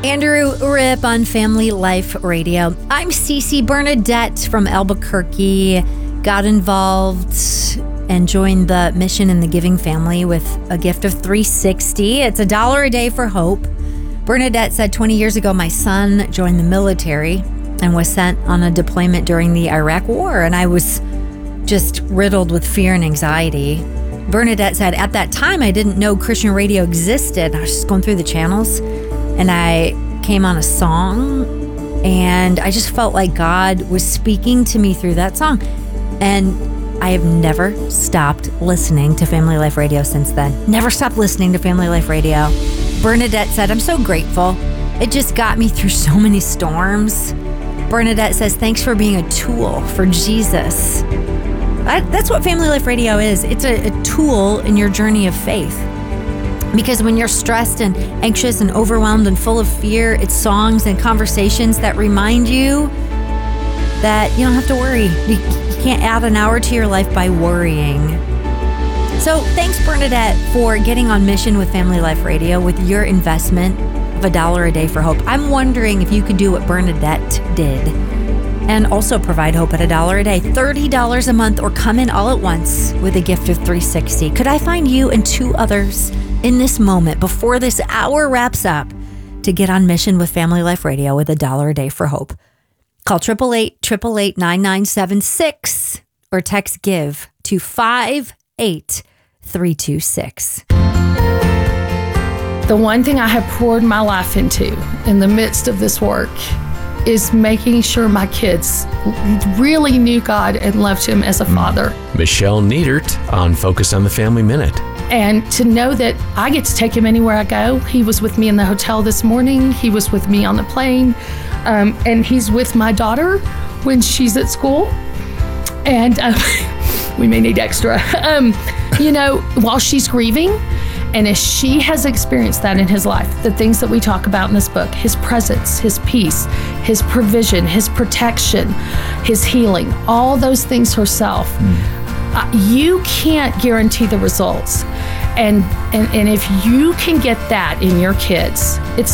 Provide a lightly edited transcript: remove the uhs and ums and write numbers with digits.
Andrew Rip on Family Life Radio. I'm Cece Bernadette from Albuquerque. Got involved and joined the Mission in the Giving family with a gift of $3.60. It's $1 a day for hope. Bernadette said 20 years ago, my son joined the military and was sent on a deployment during the Iraq War, and I was just riddled with fear and anxiety. Bernadette said, at that time, I didn't know Christian radio existed. I was just going through the channels, and I came on a song, and I just felt like God was speaking to me through that song. And I have never stopped listening to Family Life Radio since then. Never stopped listening to Family Life Radio. Bernadette said, I'm so grateful. It just got me through so many storms. Bernadette says, thanks for being a tool for Jesus. That's what Family Life Radio is. It's a tool in your journey of faith. Because when you're stressed and anxious and overwhelmed and full of fear, it's songs and conversations that remind you that you don't have to worry. You can't add an hour to your life by worrying. So thanks, Bernadette, for getting on mission with Family Life Radio with your investment of $1 a day for hope. I'm wondering if you could do what Bernadette did and also provide hope at $1 a day, $30 a month, or come in all at once with a gift of $3.60. Could I find you and 2 others in this moment before this hour wraps up to get on mission with Family Life Radio with $1 a day for hope? Call 888-888-9976 or text GIVE to 58326. The one thing I have poured my life into in the midst of this work is making sure my kids really knew God and loved Him as a father. Michelle Niedert on Focus on the Family Minute. And to know that I get to take him anywhere I go. He was with me in the hotel this morning. He was with me on the plane. And he's with my daughter when she's at school. And we may need extra. While she's grieving. And as she has experienced that in his life, the things that we talk about in this book, his presence, his peace, his provision, his protection, his healing, all those things herself, you can't guarantee the results. And if you can get that in your kids, it's